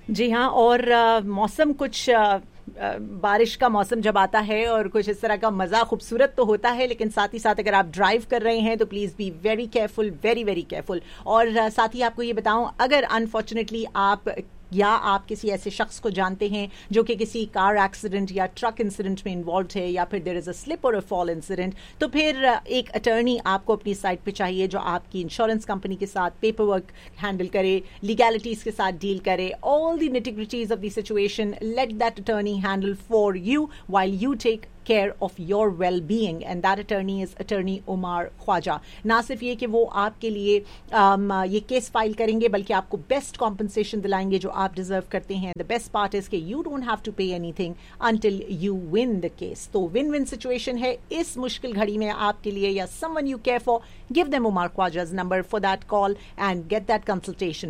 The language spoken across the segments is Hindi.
जी हाँ, और मौसम कुछ बारिश का मौसम जब आता है और कुछ इस तरह का मज़ा खूबसूरत तो होता है, लेकिन साथ ही साथ अगर आप ड्राइव कर रहे हैं तो please be very careful, very very careful. और साथ ही आपको ये बताऊं, अगर अनफॉर्चुनेटली आप या आप किसी ऐसे शख्स को जानते हैं जो कि किसी कार एक्सीडेंट या ट्रक इंसिडेंट में इन्वॉल्व है, या फिर देयर इज अ स्लिप और अ फॉल इंसिडेंट, तो फिर एक अटर्नी आपको अपनी साइड पे चाहिए जो आपकी इंश्योरेंस कंपनी के साथ पेपर वर्क हैंडल करे, लीगैलिटीज के साथ डील करे, all the nitty gritties of the situation. Let that attorney handle for you while you take care of your well-being, and that attorney is attorney Umar Khwaja। ना सिर्फ ये कि वो आपके लिए ये केस फाइल करेंगे, बल्कि आपको बेस्ट कॉम्पनसेशन दिलाएंगे जो आप डिजर्व करते हैं। द बेस्ट पार्ट इज कि you don't have to pay anything until you win the case. तो विन विन सिचुएशन है इस मुश्किल घड़ी में आपके लिए, या someone you care for. Give them Umar Khwaja's number for that call and get that consultation।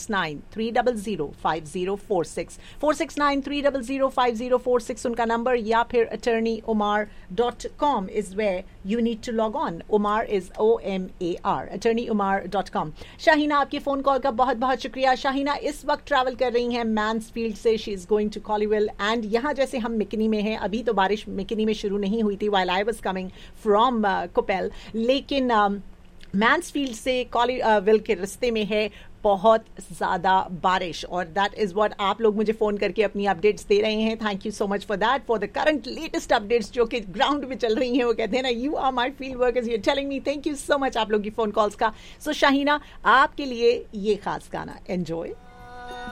469-300-5046 469-300-5046 उनका नंबर, या फिर attorneyumar.com is where you need to log on। Umar is OMAR, attorneyumar.com। Shaheena, आपके फोन कॉल का बहुत बहुत शुक्रिया। शाहीना इस वक्त ट्रैवल कर रही हैं मैन्सफील्ड से, she is going to कॉलीविल, and यहाँ जैसे हम मिकनी में हैं, अभी तो बारिश मिकनी में शुरू नहीं हुई थी while I was coming from Coppell, लेकिन मैन्सफील्ड से कॉलीविल के रास्ते में है बहुत ज़्यादा बारिश, और दैट इज़ व्हाट आप लोग मुझे फ़ोन करके अपनी अपडेट्स दे रहे हैं। Thank you so much for that, for the current latest updates जो कि ग्राउंड में चल रही हैं। वो कहते हैं ना, you are my field workers, you telling me. Thank you so much आप लोग की फ़ोन कॉल्स का। सो शाहीना, आपके लिए ये खास गाना, एंजॉय।